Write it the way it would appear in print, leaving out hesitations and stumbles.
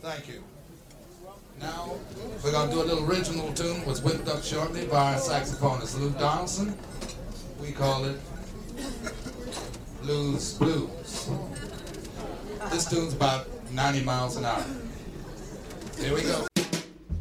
Thank you. Now, we're going to do a little original tune, was whipped up shortly by our saxophonist Lou Donaldson. We call it Blues Blues. This tune's about 90 miles an hour. Here we go.